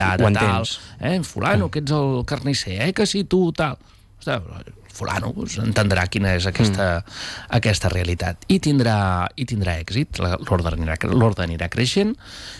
ho entens. Fulano, que ets el carnisser, que si tu, tal... Ostres, fulano entendrà quina és aquesta realitat i tindrà èxit, l'ordre anirà creixent